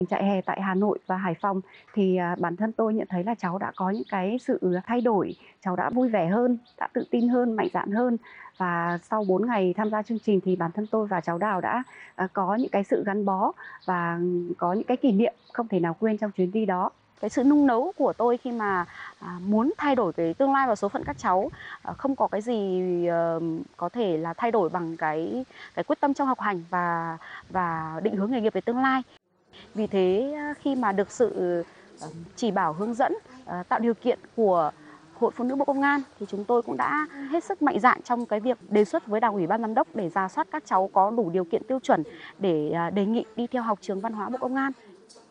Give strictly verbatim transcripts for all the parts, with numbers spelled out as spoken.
Trại hè tại Hà Nội và Hải Phòng thì, à, bản thân tôi nhận thấy là cháu đã có những cái sự thay đổi, cháu đã vui vẻ hơn, đã tự tin hơn, mạnh dạn hơn. Và sau bốn ngày tham gia chương trình thì bản thân tôi và cháu Đào đã, à, có những cái sự gắn bó và có những cái kỷ niệm không thể nào quên trong chuyến đi đó. Cái sự nung nấu của tôi khi mà, à, muốn thay đổi cái tương lai và số phận các cháu, ờ, không có cái gì, ờ, có thể là thay đổi bằng cái cái quyết tâm trong học hành và và định hướng nghề nghiệp về tương lai. Vì thế khi mà được sự chỉ bảo hướng dẫn, tạo điều kiện của Hội Phụ nữ Bộ Công an thì chúng tôi cũng đã hết sức mạnh dạn trong cái việc đề xuất với Đảng ủy Ban Giám đốc để rà soát các cháu có đủ điều kiện tiêu chuẩn để đề nghị đi theo học trường Văn hóa Bộ Công an.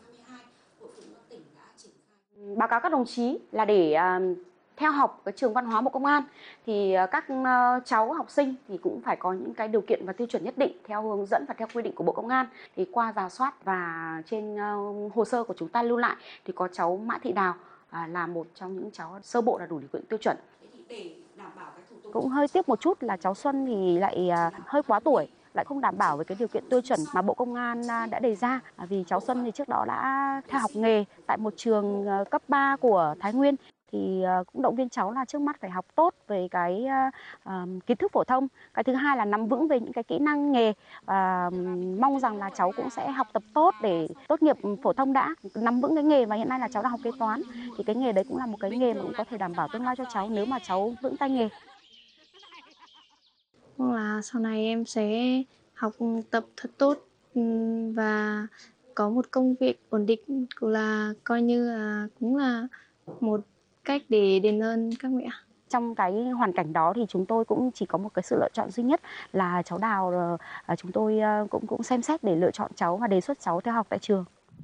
Báo cáo các đồng chí là để theo học cái trường Văn hóa Bộ Công an thì các cháu học sinh thì cũng phải có những cái điều kiện và tiêu chuẩn nhất định theo hướng dẫn và theo quy định của Bộ Công an. Thì qua rà soát và trên hồ sơ của chúng ta lưu lại thì có cháu Mã Thị Đào là một trong những cháu sơ bộ là đủ điều kiện tiêu chuẩn. Cũng hơi tiếc một chút là cháu Xuân thì lại hơi quá tuổi, lại không đảm bảo với cái điều kiện tiêu chuẩn mà Bộ Công an đã đề ra. Vì cháu Xuân thì trước đó đã theo học nghề tại một trường cấp ba của Thái Nguyên. Thì cũng động viên cháu là trước mắt phải học tốt về cái uh, kiến thức phổ thông. Cái thứ hai là nắm vững về những cái kỹ năng nghề và mong rằng là cháu cũng sẽ học tập tốt để tốt nghiệp phổ thông đã, nắm vững cái nghề và hiện nay là cháu đang học kế toán. Thì cái nghề đấy cũng là một cái nghề mà cũng có thể đảm bảo tương lai cho cháu nếu mà cháu vững tay nghề. Là sau này em sẽ học tập thật tốt và có một công việc ổn định, là coi như là cũng là một cách để đền ơn các mẹ. Trong cái hoàn cảnh đó thì chúng tôi cũng chỉ có một cái sự lựa chọn duy nhất là cháu Đào, chúng tôi cũng cũng xem xét để lựa chọn cháu và đề xuất cháu theo học tại trường.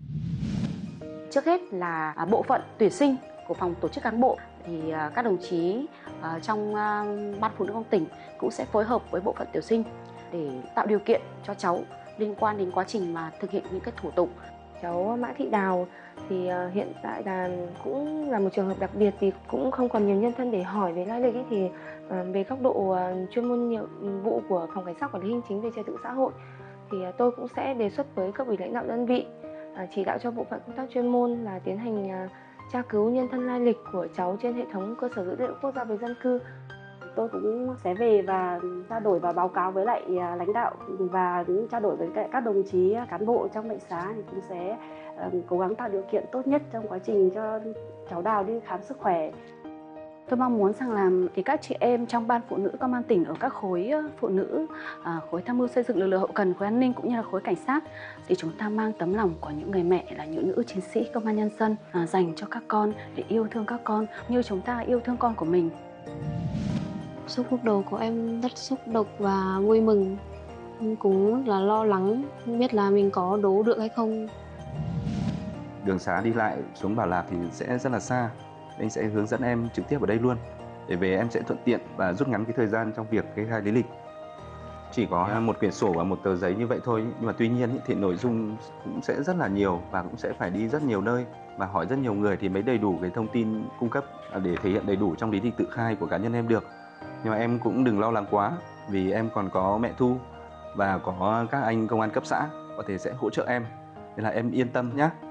Trước hết là bộ phận tuyển sinh của phòng tổ chức cán bộ thì các đồng chí trong Ban Phụ nữ công tỉnh cũng sẽ phối hợp với bộ phận tuyển sinh để tạo điều kiện cho cháu liên quan đến quá trình mà thực hiện những cái thủ tục. Cháu Mã Thị Đào thì hiện tại là cũng là một trường hợp đặc biệt vì cũng không còn nhiều nhân thân để hỏi về lai lịch ấy, thì về góc độ chuyên môn nhiệm vụ của Phòng Cảnh sát Quản lý Hành chính về Trật tự xã hội thì tôi cũng sẽ đề xuất với cấp ủy lãnh đạo đơn vị chỉ đạo cho bộ phận công tác chuyên môn là tiến hành tra cứu nhân thân lai lịch của cháu trên hệ thống cơ sở dữ liệu quốc gia về dân cư. Tôi cũng sẽ về và trao đổi và báo cáo với lại lãnh đạo và trao đổi với các đồng chí cán bộ trong bệnh xá thì cũng sẽ cố gắng tạo điều kiện tốt nhất trong quá trình cho cháu Đào đi khám sức khỏe. Tôi mong muốn rằng là thì các chị em trong Ban Phụ nữ Công an tỉnh ở các khối phụ nữ, khối tham mưu xây dựng lực lượng hậu cần, khối an ninh cũng như là khối cảnh sát thì chúng ta mang tấm lòng của những người mẹ là những nữ chiến sĩ công an nhân dân dành cho các con để yêu thương các con như chúng ta yêu thương con của mình. Xúc lúc đầu của em rất xúc động và vui mừng, cũng rất là lo lắng, không biết là mình có đỗ được hay không. Đường xá đi lại xuống Bảo Lạc thì sẽ rất là xa, anh sẽ hướng dẫn em trực tiếp ở đây luôn để về em sẽ thuận tiện và rút ngắn cái thời gian trong việc kê khai lý lịch. Chỉ có một quyển sổ và một tờ giấy như vậy thôi, nhưng mà tuy nhiên thì nội dung cũng sẽ rất là nhiều và cũng sẽ phải đi rất nhiều nơi và hỏi rất nhiều người thì mới đầy đủ cái thông tin cung cấp để thể hiện đầy đủ trong lý lịch tự khai của cá nhân em được. Nhưng mà em cũng đừng lo lắng quá vì em còn có mẹ Thu và có các anh công an cấp xã có thể sẽ hỗ trợ em, nên là em yên tâm nhé.